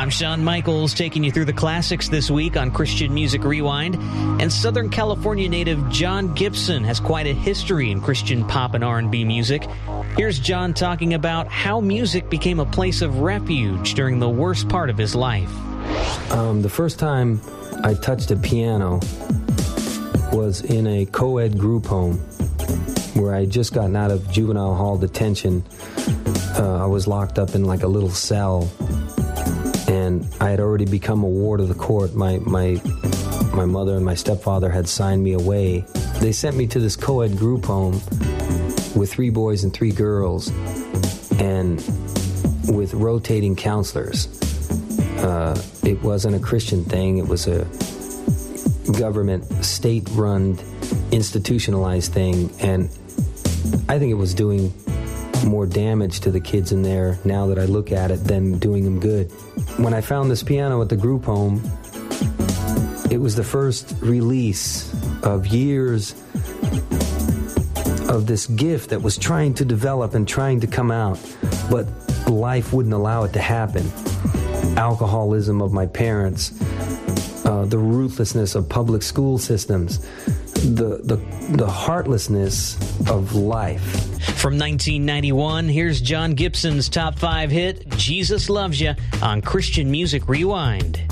I'm Shawn Michaels, taking you through the classics this week on Christian Music Rewind. And Southern California native John Gibson has quite a history in Christian pop and R&B music. Here's John talking about how music became a place of refuge during the worst part of his life. The first time I touched a piano was in a co-ed group home where I had just gotten out of juvenile hall detention. I was locked up in like a little cell, and I had already become a ward of the court. My mother and my stepfather had signed me away. They sent me to this co-ed group home with 3 boys and 3 girls, and with rotating counselors. It wasn't a Christian thing. It was a government, state-run, institutionalized thing, and I think it was doing more damage to the kids in there now that I look at it than doing them good. When I found this piano at the group home, it was the first release of years of this gift that was trying to develop and trying to come out, but life wouldn't allow it to happen. Alcoholism of my parents, the ruthlessness of public school systems, the heartlessness of life. From 1991, here's John Gibson's top 5 hit, Jesus Loves Ya, on Christian Music Rewind.